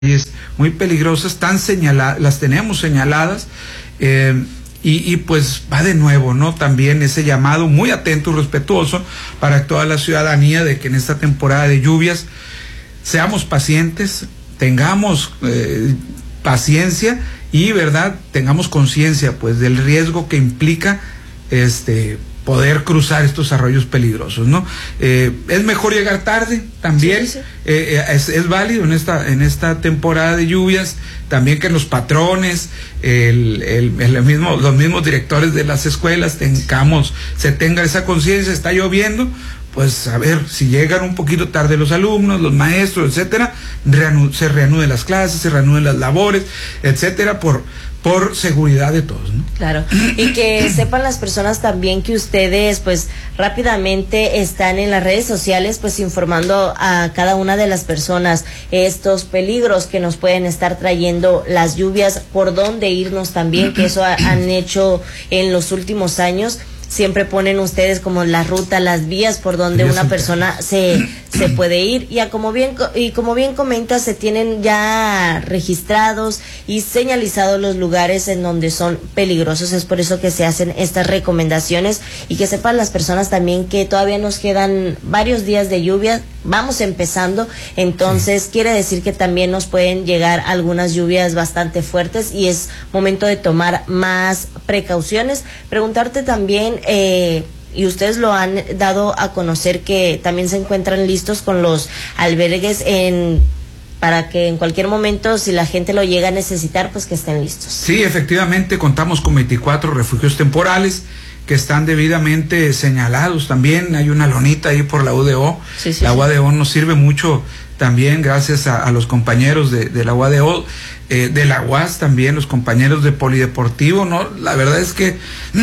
muy peligrosas, están señaladas, las tenemos señaladas, y pues va de nuevo, ¿no? También ese llamado muy atento y respetuoso para toda la ciudadanía de que en esta temporada de lluvias seamos pacientes, tengamos paciencia y, ¿verdad?, tengamos conciencia pues del riesgo que implica poder cruzar estos arroyos peligrosos, ¿no? Es mejor llegar tarde también, sí. Es válido en esta temporada de lluvias, también que los patrones, los mismos directores de las escuelas se tenga esa conciencia. Está lloviendo, pues a ver, si llegan un poquito tarde los alumnos, los maestros, etcétera, se reanuden las clases, se reanuden las labores, etcétera, por seguridad de todos, ¿no? Claro, y que sepan las personas también que ustedes pues rápidamente están en las redes sociales pues informando a cada una de las personas estos peligros que nos pueden estar trayendo las lluvias, por dónde irnos también, que eso han hecho en los últimos años. Siempre ponen ustedes como la ruta, las vías por donde una persona se puede ir, y como bien comenta, se tienen ya registrados y señalizados los lugares en donde son peligrosos. Es por eso que se hacen estas recomendaciones, y que sepan las personas también que todavía nos quedan varios días de lluvia. Vamos empezando, entonces quiere decir que también nos pueden llegar algunas lluvias bastante fuertes y es momento de tomar más precauciones. Preguntarte también, y ustedes lo han dado a conocer, que también se encuentran listos con los albergues para que en cualquier momento, si la gente lo llega a necesitar, pues que estén listos. Sí, efectivamente, contamos con 24 refugios temporales que están debidamente señalados. También hay una lonita ahí por la UDO. Sí, la UADO nos sirve mucho también, gracias a los compañeros de la UADO, de la UAS también, los compañeros de Polideportivo, ¿no? La verdad es que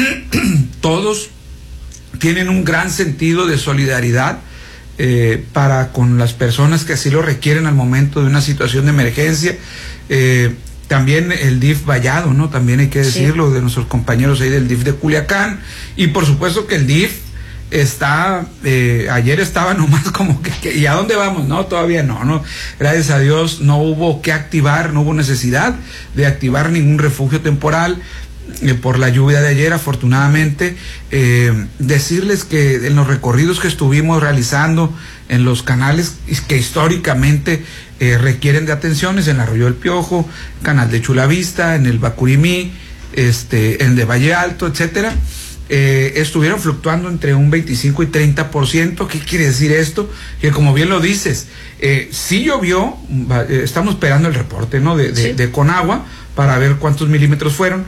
todos tienen un gran sentido de solidaridad para con las personas que así lo requieren al momento de una situación de emergencia. También el DIF Vallado, ¿no? También hay que decirlo, de nuestros compañeros ahí del DIF de Culiacán. Y por supuesto que el DIF está, ayer estaba nomás como que ¿y a dónde vamos? No, todavía no. Gracias a Dios no hubo que activar, no hubo necesidad de activar ningún refugio temporal por la lluvia de ayer, afortunadamente. Decirles que en los recorridos que estuvimos realizando en los canales que históricamente requieren de atenciones, en el Arroyo del Piojo, Canal de Chulavista, en el Bacurimí, en de Valle Alto, etcétera, estuvieron fluctuando entre un 25 y 30%. ¿Qué quiere decir esto? Que, como bien lo dices, sí llovió, estamos esperando el reporte, ¿no?, de Conagua para ver cuántos milímetros fueron.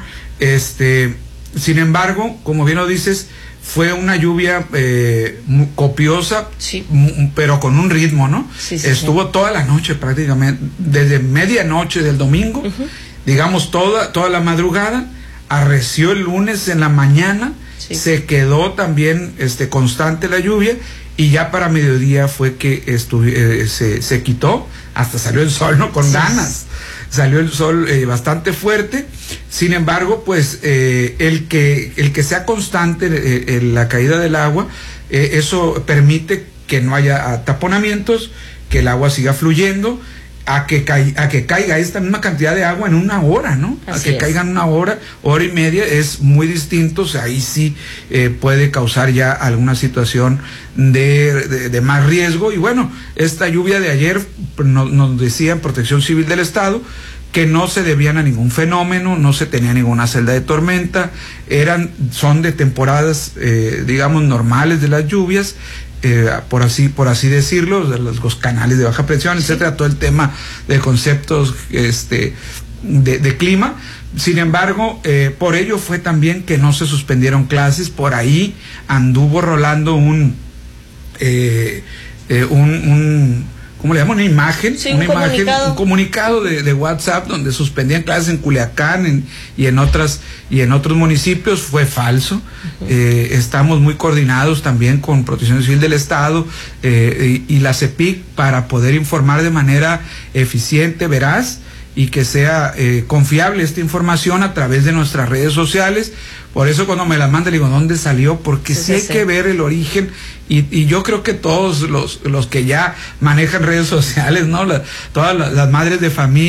Sin embargo, como bien lo dices, fue una lluvia copiosa, pero con un ritmo, ¿no? Estuvo toda la noche prácticamente, desde medianoche del domingo, digamos toda la madrugada, arreció el lunes en la mañana, se quedó también constante la lluvia, y ya para mediodía fue que se quitó, hasta salió el sol, ¿no? Con ganas. Salió el sol bastante fuerte. Sin embargo, pues el que sea constante la caída del agua, eso permite que no haya taponamientos, que el agua siga fluyendo, a que caiga esta misma cantidad de agua en una hora, ¿no? Así caiga en una hora y media, es muy distinto. O sea, ahí sí puede causar ya alguna situación de más riesgo. Y bueno, esta lluvia de ayer nos decía en Protección Civil del Estado que no se debían a ningún fenómeno, no se tenía ninguna celda de tormenta, son de temporadas, digamos, normales de las lluvias, por así decirlo, los canales de baja presión, etcétera, todo el tema de conceptos de clima. Sin embargo, por ello fue también que no se suspendieron clases. Por ahí anduvo rolando un ¿cómo le llaman? Una imagen, un comunicado de WhatsApp donde suspendían clases en Culiacán y en otros municipios. Fue falso. Estamos muy coordinados también con Protección Civil del Estado y la CEPIC para poder informar de manera eficiente, veraz y que sea confiable esta información a través de nuestras redes sociales. Por eso cuando me la manda le digo, ¿dónde salió? Porque sí hay que ver el origen, y yo creo que todos los que ya manejan redes sociales, ¿no? Todas las madres de familia